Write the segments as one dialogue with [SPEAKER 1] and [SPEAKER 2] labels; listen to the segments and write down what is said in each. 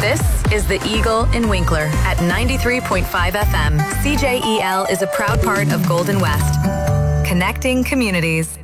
[SPEAKER 1] This is The Eagle in Winkler at 93.5 FM. CJEL is a proud part of Golden West. Connecting communities.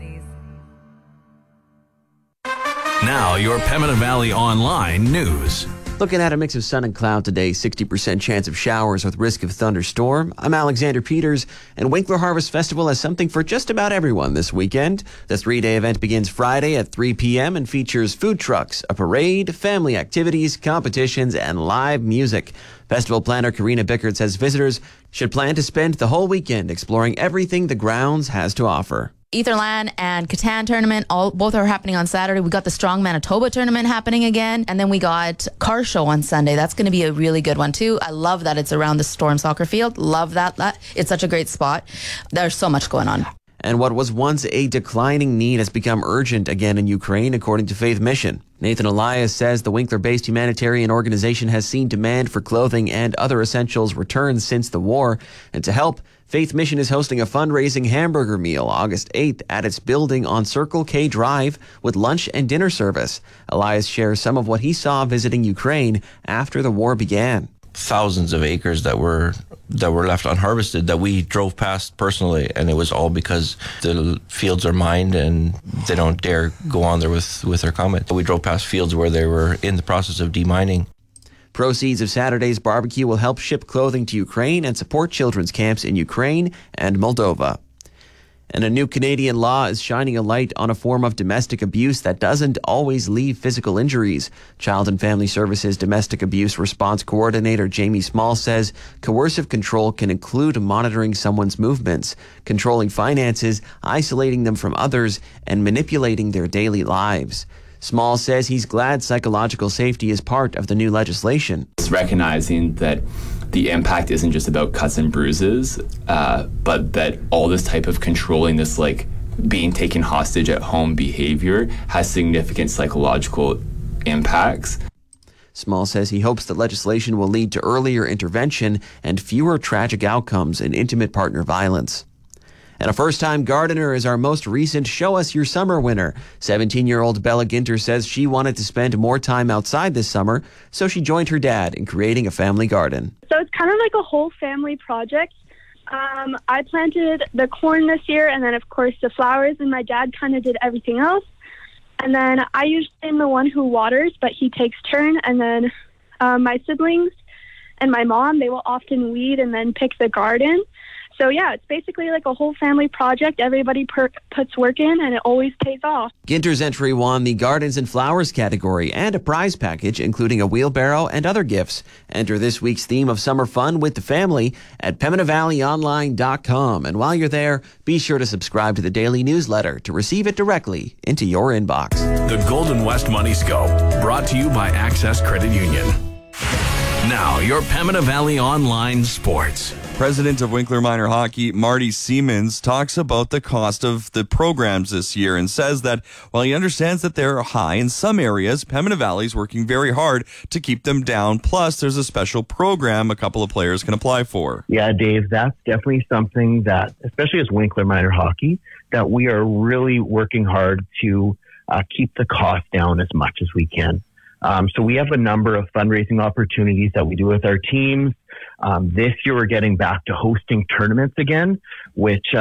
[SPEAKER 2] Now, your Pembina Valley Online news.
[SPEAKER 3] Looking at a mix of sun and cloud today, 60% chance of showers with risk of thunderstorm. I'm Alexander Peters, and Winkler Harvest Festival has something for just about everyone this weekend. The 3-day event begins Friday at 3 p.m. and features food trucks, a parade, family activities, competitions, and live music. Festival planner Karina Bickert says visitors should plan to spend the whole weekend exploring everything the grounds has to offer.
[SPEAKER 4] Etherland and Catan tournament, both are happening on Saturday. We got the Strong Manitoba tournament happening again. And then we got Car Show on Sunday. That's going to be a really good one too. I love that it's around the Storm Soccer Field. Love that. It's such a great spot. There's so much going on.
[SPEAKER 3] And what was once a declining need has become urgent again in Ukraine, according to Faith Mission. Nathan Elias says the Winkler-based humanitarian organization has seen demand for clothing and other essentials return since the war. And to help, Faith Mission is hosting a fundraising hamburger meal August 8th at its building on Circle K Drive with lunch and dinner service. Elias shares some of what he saw visiting Ukraine after the war began.
[SPEAKER 5] Thousands of acres that were left unharvested that we drove past personally, and it was all because the fields are mined and they don't dare go on there with their comment. We drove past fields where they were in the process of demining.
[SPEAKER 3] Proceeds of Saturday's barbecue will help ship clothing to Ukraine and support children's camps in Ukraine and Moldova. And a new Canadian law is shining a light on a form of domestic abuse that doesn't always leave physical injuries. Child and Family Services Domestic Abuse Response Coordinator Jamie Small says coercive control can include monitoring someone's movements, controlling finances, isolating them from others, and manipulating their daily lives. Small says he's glad psychological safety is part of the new legislation.
[SPEAKER 6] It's recognizing that the impact isn't just about cuts and bruises, but that all this type of controlling, this like being taken hostage at home behavior has significant psychological impacts.
[SPEAKER 3] Small says he hopes that legislation will lead to earlier intervention and fewer tragic outcomes in intimate partner violence. And a first-time gardener is our most recent Show Us Your Summer winner. 17-year-old Bella Ginter says she wanted to spend more time outside this summer, so she joined her dad in creating a family garden.
[SPEAKER 7] So it's kind of like a whole family project. I planted the corn this year, and then, of course, the flowers, and my dad kind of did everything else. And then I usually am the one who waters, but he takes turn. And then my siblings and my mom, they will often weed and then pick the garden. So, yeah, it's basically like a whole family project. Everybody puts work in, and it always pays off.
[SPEAKER 3] Ginter's entry won the Gardens and Flowers category and a prize package, including a wheelbarrow and other gifts. Enter this week's theme of summer fun with the family at PembinaValleyOnline.com. And while you're there, be sure to subscribe to the daily newsletter to receive it directly into your inbox.
[SPEAKER 2] The Golden West Money Scope, brought to you by Access Credit Union. Now, your Pembina Valley Online Sports.
[SPEAKER 8] President of Winkler Minor Hockey, Marty Siemens, talks about the cost of the programs this year and says that while he understands that they're high in some areas, Pembina Valley is working very hard to keep them down. Plus, there's a special program a couple of players can apply for.
[SPEAKER 9] Yeah, Dave, that's definitely something that, especially as Winkler Minor Hockey, that we are really working hard to keep the cost down as much as we can. So we have a number of fundraising opportunities that we do with our teams. This year, we're getting back to hosting tournaments again, which